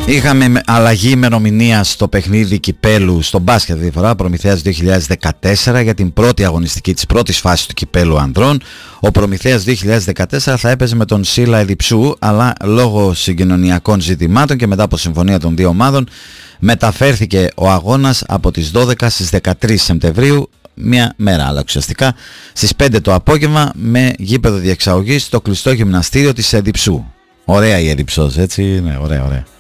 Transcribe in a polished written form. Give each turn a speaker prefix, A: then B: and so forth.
A: Είχαμε αλλαγή ημερομηνία στο παιχνίδι κυπέλου, στο μπάσκετ διαφορά, Προμηθέας 2014 για την πρώτη αγωνιστική της πρώτης φάσης του κυπέλου ανδρών. Ο Προμηθέας 2014 θα έπαιζε με τον Σίλα Εδιψού, αλλά λόγω συγκοινωνιακών ζητημάτων και μετά από συμφωνία των δύο ομάδων μεταφέρθηκε ο αγώνας από τις 12 στις 13 Σεπτεμβρίου, μια μέρα άλλα ουσιαστικά, στις 5 το απόγευμα με γήπεδο διεξαγωγής στο κλειστό γυμναστήριο της Εδιψού. Ωραία η Εδιψός, έτσι, ναι, ωραία.